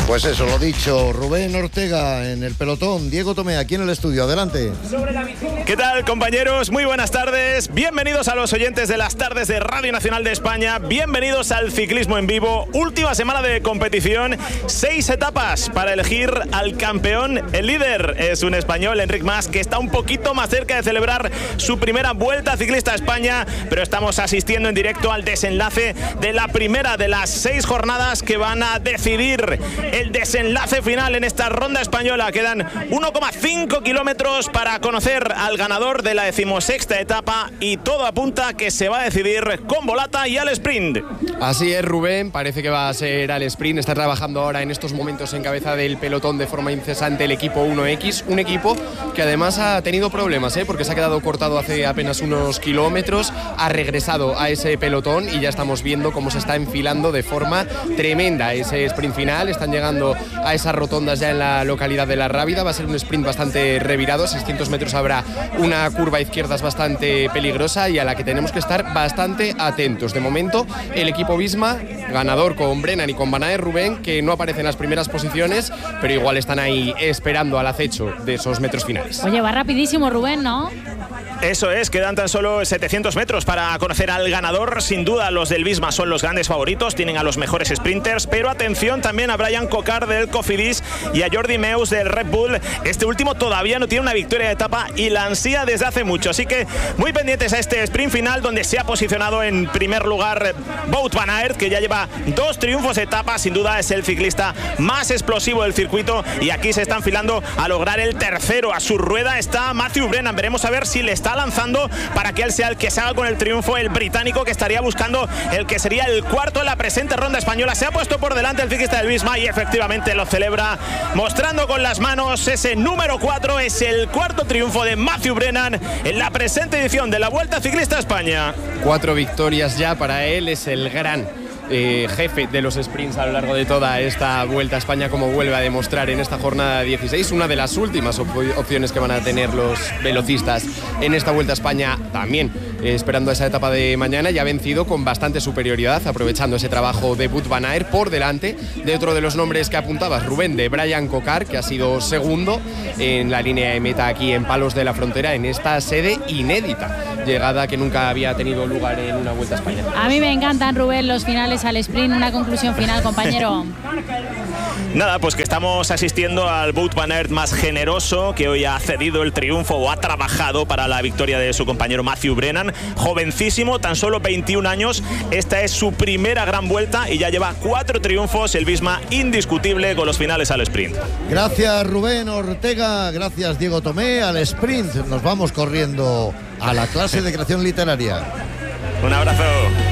Pues eso, lo dicho, Rubén Ortega en el pelotón, Diego Tomé aquí en el estudio, adelante. ¿Qué tal, compañeros? Muy buenas tardes, bienvenidos a los oyentes de las tardes de Radio Nacional de España, bienvenidos al Ciclismo en Vivo, última semana de competición, 6 etapas para elegir al campeón. El líder es un español, Enric Mas, que está un poquito más cerca de celebrar su primera Vuelta Ciclista a España, pero estamos asistiendo en directo al desenlace de la primera de las 6 jornadas que van a decidir el desenlace final en esta ronda española. Quedan 1,5 kilómetros para conocer al ganador de la 16ª etapa y todo apunta que se va a decidir con volata y al sprint. Así es, Rubén, parece que va a ser al sprint. Está trabajando ahora en estos momentos en cabeza del pelotón de forma incesante el equipo 1X, un equipo que además ha tenido problemas, porque se ha quedado cortado hace apenas unos kilómetros, ha regresado a ese pelotón y ya estamos viendo cómo se está enfilando de forma tremenda ese sprint final. Están llegando a esas rotondas ya en la localidad de La Rábida. Va a ser un sprint bastante revirado, 600 metros habrá una curva a izquierdas bastante peligrosa y a la que tenemos que estar bastante atentos. De momento, el equipo Visma, ganador con Brennan y con Van Aert, Rubén, que no aparece en las primeras posiciones, pero igual están ahí esperando al acecho de esos metros finales. Oye, va rapidísimo Rubén, ¿no? Eso es, quedan tan solo 700 metros para conocer al ganador. Sin duda los del Visma son los grandes favoritos, tienen a los mejores sprinters, pero atención también a Brian Cocard del Cofidis y a Jordi Meus del Red Bull. Este último todavía no tiene una victoria de etapa y la ansía desde hace mucho, así que muy pendientes a este sprint final donde se ha posicionado en primer lugar Wout van Aert, que ya lleva 2 triunfos de etapa. Sin duda es el ciclista más explosivo del circuito y aquí se está enfilando a lograr el tercero. A su rueda está Matthew Brennan, veremos a ver si le está lanzando para que él sea el que salga con el triunfo, el británico, que estaría buscando el que sería el cuarto de la presente ronda española. Se ha puesto por delante el ciclista del Visma y efectivamente lo celebra mostrando con las manos ese número 4. Es el cuarto triunfo de Matthew Brennan en la presente edición de la Vuelta Ciclista a España. 4 victorias ya para él, es el gran jefe de los sprints a lo largo de toda esta Vuelta a España, como vuelve a demostrar en esta jornada 16, una de las últimas opciones que van a tener los velocistas en esta Vuelta a España, también esperando esa etapa de mañana. Ya ha vencido con bastante superioridad, aprovechando ese trabajo de Wout van Aert por delante de otro de los nombres que apuntabas, Rubén, de Brian Cocard, que ha sido segundo en la línea de meta aquí en Palos de la Frontera, en esta sede inédita, llegada que nunca había tenido lugar en una Vuelta a España. A mí me encantan, Rubén, los finales al sprint. Una conclusión final, compañero. Nada, pues que estamos asistiendo al Wout van Aert más generoso, que hoy ha cedido el triunfo o ha trabajado para la victoria de su compañero Matthew Brennan, jovencísimo, tan solo 21 años. Esta es su primera gran vuelta y ya lleva 4 triunfos, el Visma indiscutible con los finales al sprint. Gracias Rubén Ortega, gracias Diego Tomé. Al sprint nos vamos corriendo a la clase de creación literaria. Un abrazo.